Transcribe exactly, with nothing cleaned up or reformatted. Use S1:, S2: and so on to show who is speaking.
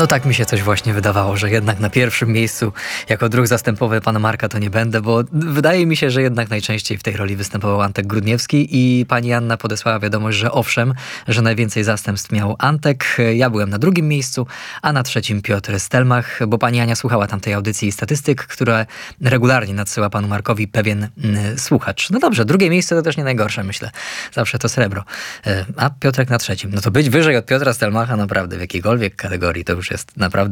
S1: No tak mi się coś właśnie wydawało, że jednak na pierwszym miejscu jako druh zastępowy pana Marka to nie będę, bo wydaje mi się, że jednak najczęściej w tej roli występował Antek Grudniewski i pani Anna podesłała wiadomość, że owszem, że najwięcej zastępstw miał Antek. Ja byłem na drugim miejscu, a na trzecim Piotr Stelmach, bo pani Ania słuchała tamtej audycji statystyk, które regularnie nadsyła panu Markowi pewien mm, słuchacz. No dobrze, drugie miejsce to też nie najgorsze, myślę. Zawsze to srebro. A Piotrek na trzecim. No to być wyżej od Piotra Stelmacha naprawdę w jakiejkolwiek kategorii to już jest naprawdę